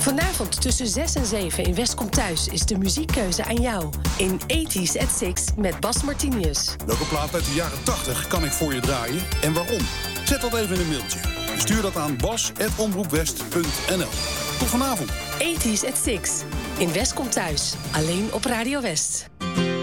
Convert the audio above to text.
Vanavond tussen 6 en 7 in West Komt Thuis is de muziekkeuze aan jou. In 80s at 6 met Bas Martinius. Welke plaat uit de jaren 80 kan ik voor je draaien en waarom? Zet dat even in een mailtje. Stuur dat aan bas@omroepwest.nl. Tot vanavond. 80s at 6 in West Komt Thuis. Alleen op Radio West.